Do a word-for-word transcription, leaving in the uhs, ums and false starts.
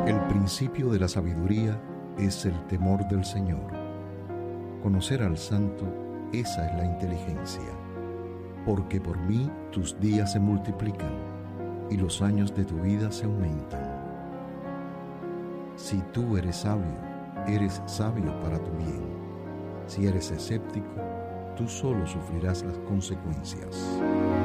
El principio de la sabiduría es el temor del Señor. Conocer al Santo, esa es la inteligencia. Porque por mí tus días se multiplican y los años de tu vida se aumentan. Si tú eres sabio, eres sabio para tu bien. Si eres escéptico, tú solo sufrirás las consecuencias.